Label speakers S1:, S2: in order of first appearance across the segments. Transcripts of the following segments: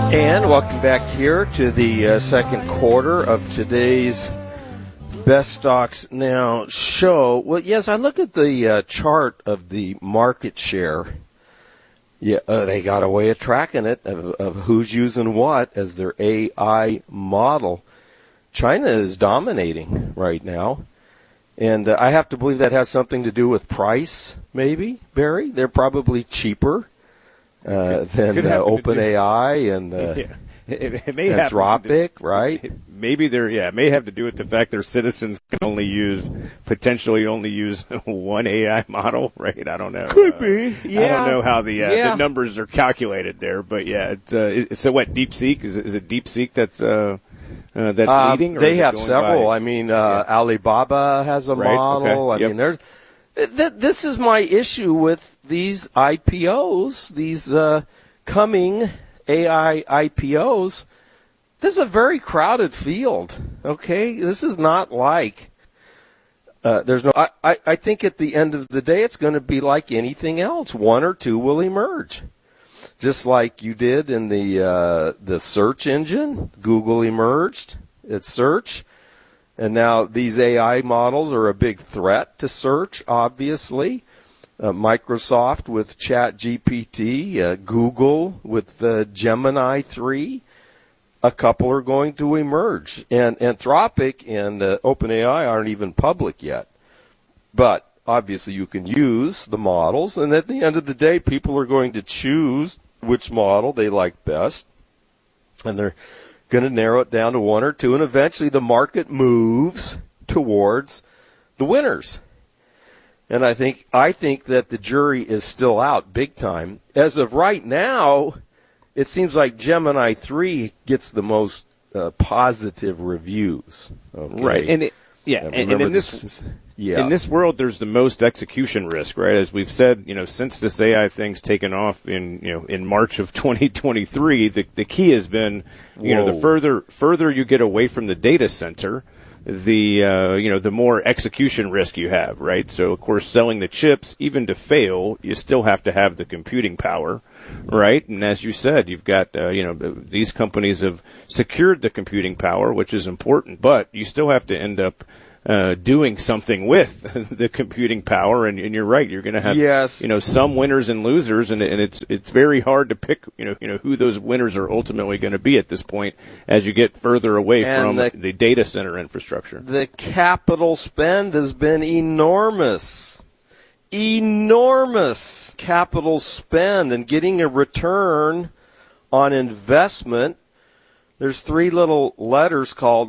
S1: And welcome back here to the second quarter of today's Best Stocks Now show. Well, yes, I look at the chart of the market share. Yeah, they got a way of tracking it, of who's using what as their AI model. China is dominating right now. And I have to believe that has something to do with price, maybe, Barry? They're probably cheaper than OpenAI and Anthropic, right?
S2: Maybe it may have to do with the fact their citizens can potentially only use one AI model, right? I don't know.
S1: Could be, yeah.
S2: I don't know how the numbers are calculated there, but yeah. So what, DeepSeek? Is it DeepSeek that's leading? Or
S1: they have several. Alibaba has a model.
S2: Okay.
S1: I mean, this is my issue with these IPOs, these coming AI IPOs. This is a very crowded field, okay? This is not like I think at the end of the day it's going to be like anything else. One or two will emerge. Just like you did in the search engine. Google emerged its search. And now these AI models are a big threat to search, obviously. Microsoft with ChatGPT, Google with Gemini 3. A couple are going to emerge. And Anthropic and OpenAI aren't even public yet. But obviously you can use the models. And at the end of the day, people are going to choose which model they like best. And they're going to narrow it down to one or two, and eventually the market moves towards the winners. And I think that the jury is still out big time. As of right now, it seems like Gemini 3 gets the most positive reviews. Okay?
S2: Right. And in this world, there's the most execution risk, right? As we've said, since this AI thing's taken off in March of 2023, the key has been, the further you get away from the data center, the more execution risk you have, right? So of course, selling the chips, even to fail, you still have to have the computing power, right? And as you said, you've got, these companies have secured the computing power, which is important, but you still have to end up doing something with the computing power, and you're right. You're going to have, some winners and losers, and it's very hard to pick, who those winners are ultimately going to be at this point as you get further away from the data center infrastructure.
S1: The capital spend has been enormous. Enormous capital spend, and getting a return on investment. There's three little letters called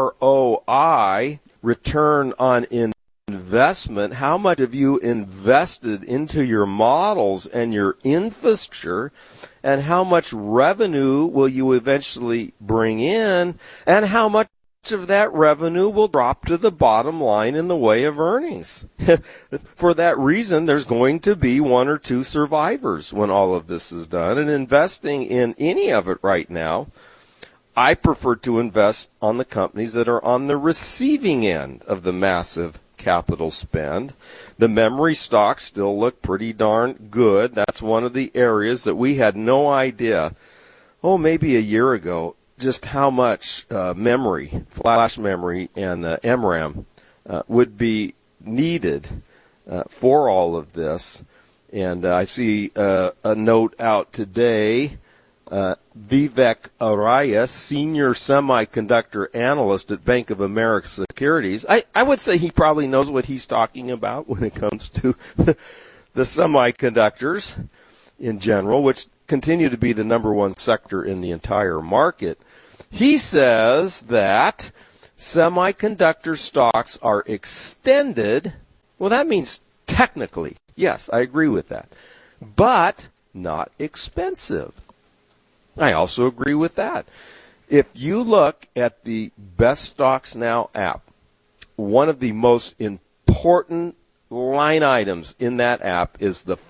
S1: ROI. Return on investment. How much have you invested into your models and your infrastructure, and how much revenue will you eventually bring in, and how much of that revenue will drop to the bottom line in the way of earnings? For that reason, there's going to be one or two survivors when all of this is done, and investing in any of it right now, I prefer to invest on the companies that are on the receiving end of the massive capital spend. The memory stocks still look pretty darn good. That's one of the areas that we had no idea, maybe a year ago, just how much memory, flash memory, and MRAM would be needed for all of this. And I see a note out today. Vivek Araya, senior semiconductor analyst at Bank of America Securities. I would say he probably knows what he's talking about when it comes to the semiconductors in general, which continue to be the number one sector in the entire market. He says that semiconductor stocks are extended. Well, that means technically, yes, I agree with that, but not expensive. I also agree with that. If you look at the Best Stocks Now app, one of the most important line items in that app is the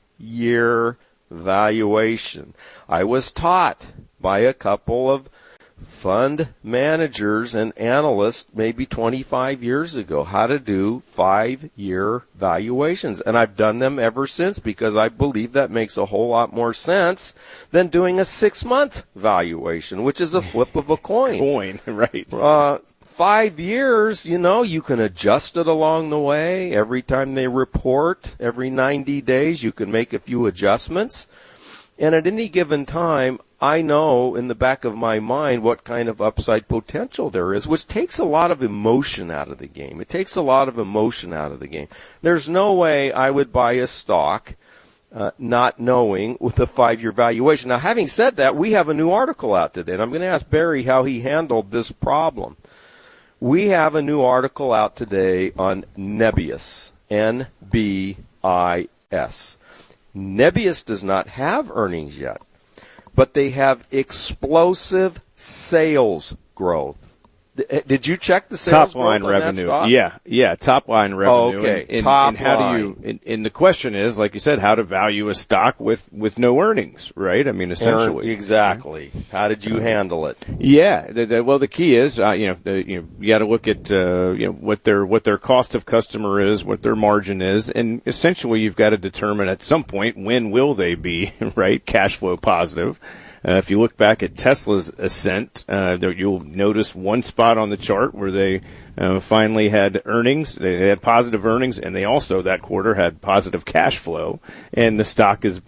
S1: 5-year valuation. I was taught by a couple of fund managers and analysts maybe 25 years ago how to do 5-year valuations. And I've done them ever since because I believe that makes a whole lot more sense than doing a 6-month valuation, which is a flip of a coin.
S2: Right.
S1: 5 years, you can adjust it along the way. Every time they report, every 90 days, you can make a few adjustments. And at any given time, I know in the back of my mind what kind of upside potential there is, which takes a lot of emotion out of the game. It takes a lot of emotion out of the game. There's no way I would buy a stock not knowing with a 5-year valuation. Now, having said that, we have a new article out today, and I'm going to ask Barry how he handled this problem. We have a new article out today on Nebius, N-B-I-S. Nebius does not have earnings yet, but they have explosive sales growth. Did you check the sales
S2: top line
S1: growth on
S2: revenue?
S1: That stock?
S2: Yeah, top line revenue.
S1: Okay,
S2: top line. How do you? And the question is, like you said, how to value a stock with no earnings, right? I mean, essentially.
S1: Exactly. How did you handle it?
S2: Yeah. Well, the key is, you got to look at what their cost of customer is, what their margin is, and essentially you've got to determine at some point when will they be right cash flow positive. If you look back at Tesla's ascent, you'll notice one spot on the chart where they finally had earnings. They had positive earnings, and they also that quarter had positive cash flow. And the stock is,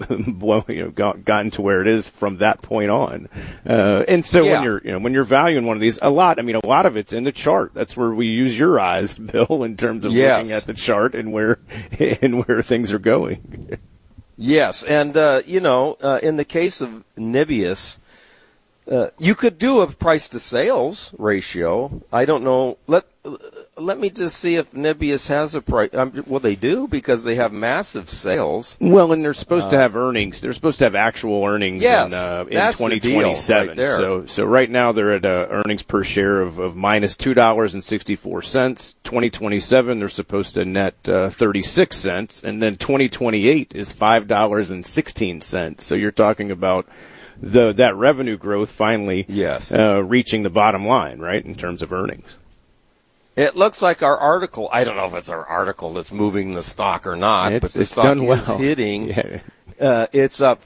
S2: gotten to where it is from that point on. And so when you're valuing one of these, a lot of it's in the chart. That's where we use your eyes, Bill, in terms of looking at the chart and where things are going.
S1: Yes, and in the case of Nebius, you could do a price to sales ratio. I don't know. Let me just see if Nebius has a price. Well, they do because they have massive sales.
S2: Well, and they're supposed to have earnings. They're supposed to have actual earnings in 2027.
S1: Right there.
S2: So right now they're at earnings per share of minus $2.64. 2027 they're supposed to net 36 cents, and then 2028 is $5.16. So you're talking about that revenue growth finally reaching the bottom line, right, in terms of earnings.
S1: It looks like our article, I don't know if it's our article that's moving the stock or not, but the stock is hitting. Yeah. It's up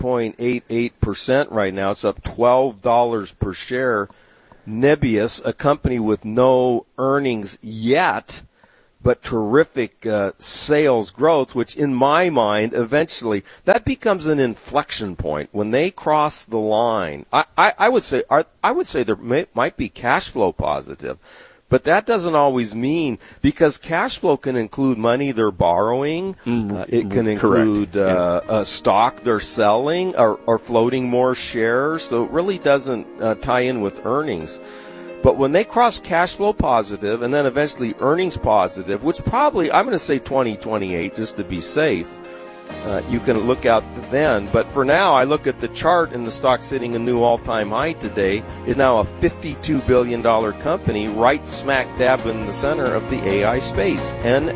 S1: 5.88% right now. It's up $12 per share. Nebius, a company with no earnings yet, but terrific sales growth, which in my mind, eventually, that becomes an inflection point. When they cross the line, I would say there might be cash flow positive. But that doesn't always mean, because cash flow can include money they're borrowing, it can include a stock they're selling or floating more shares, so it really doesn't tie in with earnings. But when they cross cash flow positive and then eventually earnings positive, which probably, I'm going to say 2028 just to be safe, you can look out then. But for now, I look at the chart and the stock sitting a new all-time high today is now a $52 billion company right smack dab in the center of the AI space,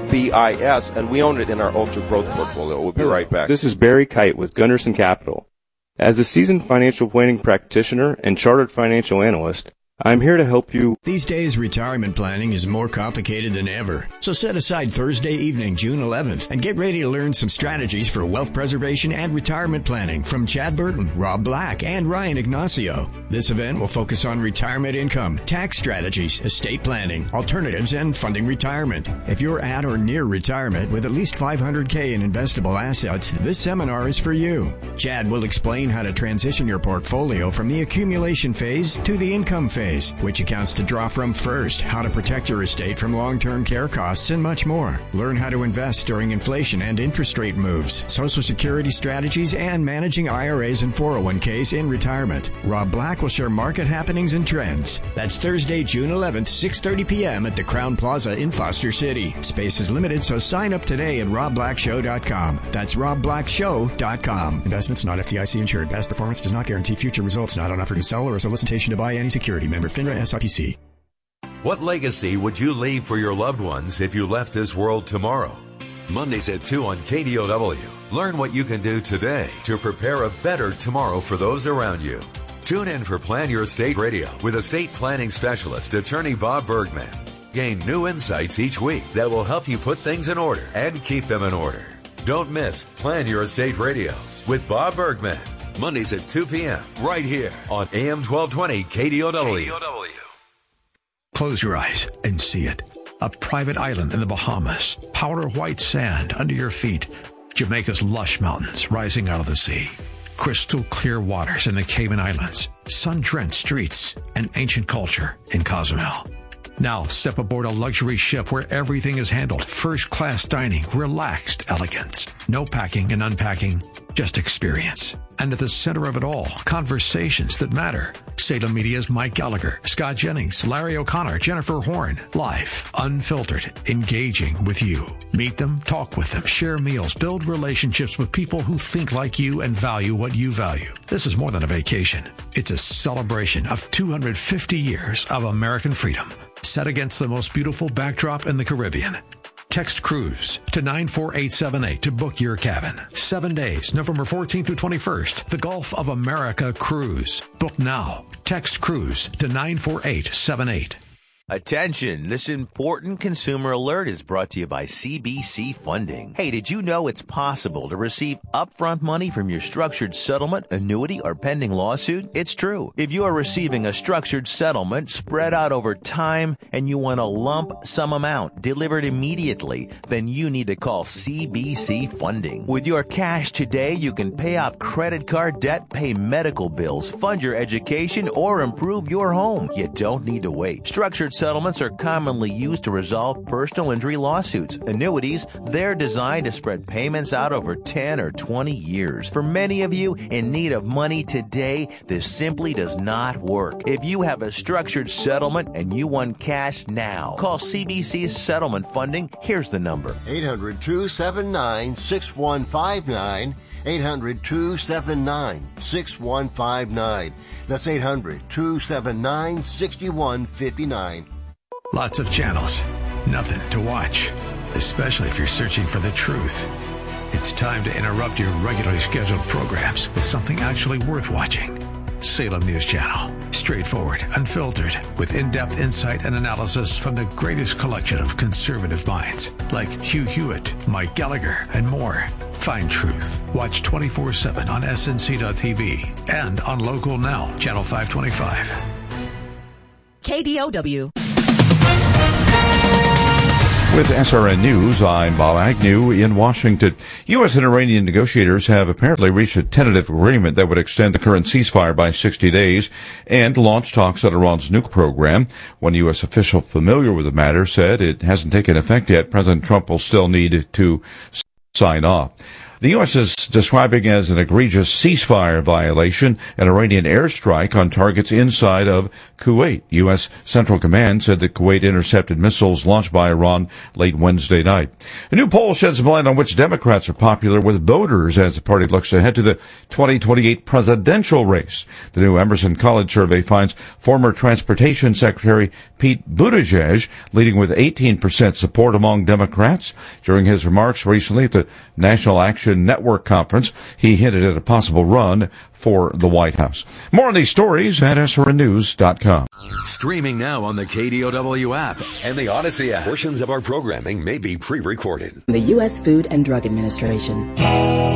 S1: NBIS, and we own it in our Ultra Growth portfolio. We'll be right back.
S2: This is Barry Kite with Gunderson Capital. As a seasoned financial planning practitioner and chartered financial analyst, I'm here to help you.
S3: These days, retirement planning is more complicated than ever. So set aside Thursday evening, June 11th, and get ready to learn some strategies for wealth preservation and retirement planning from Chad Burton, Rob Black, and Ryan Ignacio. This event will focus on retirement income, tax strategies, estate planning, alternatives, and funding retirement. If you're at or near retirement with at least $500K in investable assets, this seminar is for you. Chad will explain how to transition your portfolio from the accumulation phase to the income phase, which accounts to draw from first, how to protect your estate from long-term care costs, and much more. Learn how to invest during inflation and interest rate moves, Social Security strategies, and managing IRAs and 401ks in retirement. Rob Black will share market happenings and trends. That's Thursday, June 11th, 6:30 p.m. at the Crown Plaza in Foster City. Space is limited, so sign up today at robblackshow.com. That's robblackshow.com. Investments not FDIC insured. Past performance does not guarantee future results. Not an offer to sell or a solicitation to buy any security. Member FINRA SIPC.
S4: What legacy would you leave for your loved ones if you left this world tomorrow? Mondays at 2 on KDOW. Learn what you can do today to prepare a better tomorrow for those around you. Tune in for Plan Your State Radio with estate planning specialist, attorney Bob Bergman. Gain new insights each week that will help you put things in order and keep them in order. Don't miss Plan Your Estate Radio with Bob Bergman. Mondays at 2 p.m. right here on AM 1220 KDOW.
S3: Close your eyes and see it. A private island in the Bahamas. Powder white sand under your feet. Jamaica's lush mountains rising out of the sea. Crystal clear waters in the Cayman Islands. Sun-drenched streets and ancient culture in Cozumel. Now step aboard a luxury ship where everything is handled. First-class dining, relaxed elegance. No packing and unpacking, just experience. And at the center of it all, conversations that matter. Salem Media's Mike Gallagher, Scott Jennings, Larry O'Connor, Jennifer Horn. Live, unfiltered, engaging with you. Meet them, talk with them, share meals, build relationships with people who think like you and value what you value. This is more than a vacation. It's a celebration of 250 years of American freedom, set against the most beautiful backdrop in the Caribbean. Text cruise to 94878 to book your cabin. 7 days, November 14th through 21st. The Gulf of America Cruise. Book now. Text cruise to 94878.
S5: Attention, this important consumer alert is brought to you by CBC Funding. Hey, did you know it's possible to receive upfront money from your structured settlement, annuity, or pending lawsuit? It's true. If you are receiving a structured settlement spread out over time and you want a lump sum amount delivered immediately, then you need to call CBC Funding. With your cash today, you can pay off credit card debt, pay medical bills, fund your education, or improve your home. You don't need to wait. Structured settlements are commonly used to resolve personal injury lawsuits. Annuities, they're designed to spread payments out over 10 or 20 years. For many of you in need of money today, this simply does not work. If you have a structured settlement and you want cash now, call CBC's Settlement Funding. Here's the number.
S6: 800-279-6159. 800-279-6159. That's 800-279-6159.
S3: Lots of channels, nothing to watch, especially if you're searching for the truth. It's time to interrupt your regularly scheduled programs with something actually worth watching. Salem News Channel. Straightforward, unfiltered, with in-depth insight and analysis from the greatest collection of conservative minds, like Hugh Hewitt, Mike Gallagher, and more. Find truth. Watch 24/7 on SNC.TV and on Local Now, Channel 525.
S7: KDOW.
S8: With SRN News, I'm Bob Agnew in Washington. U.S. and Iranian negotiators have apparently reached a tentative agreement that would extend the current ceasefire by 60 days and launch talks on Iran's nuke program. One U.S. official familiar with the matter said it hasn't taken effect yet. President Trump will still need to sign off. The U.S. is describing as an egregious ceasefire violation an Iranian airstrike on targets inside of Kuwait. U.S. Central Command said that Kuwait intercepted missiles launched by Iran late Wednesday night. A new poll sheds some light on which Democrats are popular with voters as the party looks ahead to the 2028 presidential race. The new Emerson College survey finds former Transportation Secretary Pete Buttigieg leading with 18% support among Democrats. During his remarks recently at the National Action Network Conference, he hinted at a possible run for the White House. More on these stories at srnnews.com.
S4: Streaming now on the KDOW app and the Odyssey app. Portions of our programming may be pre-recorded.
S7: The U.S. Food and Drug Administration.